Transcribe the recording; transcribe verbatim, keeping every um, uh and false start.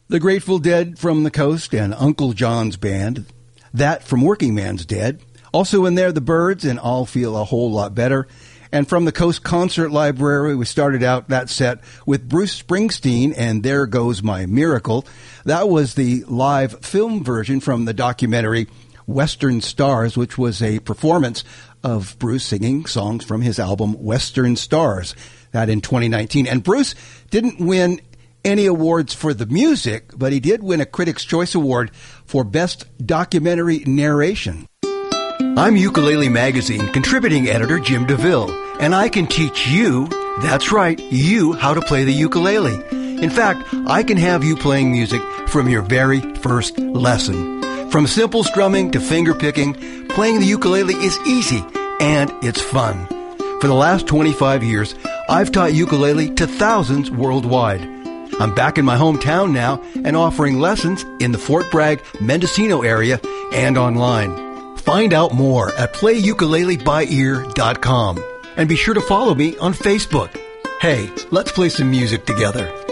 The Grateful Dead from the Coast and Uncle John's Band. That from Working Man's Dead. Also in there, the Byrds and I'll Feel a Whole Lot Better. And from the Coast Concert Library, we started out that set with Bruce Springsteen and There Goes My Miracle. That was the live film version from the documentary Western Stars, which was a performance of Bruce singing songs from his album Western Stars. That in twenty nineteen. And Bruce didn't win any awards for the music, but he did win a Critics' Choice Award for Best Documentary Narration. I'm Ukulele Magazine contributing editor Jim DeVille, and I can teach you, that's right, you, how to play the ukulele. In fact, I can have you playing music from your very first lesson. From simple strumming to finger picking, playing the ukulele is easy, and it's fun. For the last twenty-five years, I've taught ukulele to thousands worldwide. I'm back in my hometown now and offering lessons in the Fort Bragg, Mendocino area and online. Find out more at play ukulele by ear dot com. And be sure to follow me on Facebook. Hey, let's play some music together.